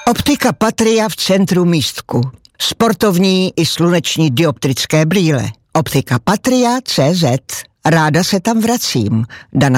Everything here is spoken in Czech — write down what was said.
Optika Patria v centru Místku. Sportovní i sluneční dioptrické brýle. Optika Patria CZ. Ráda se tam vracím. Dana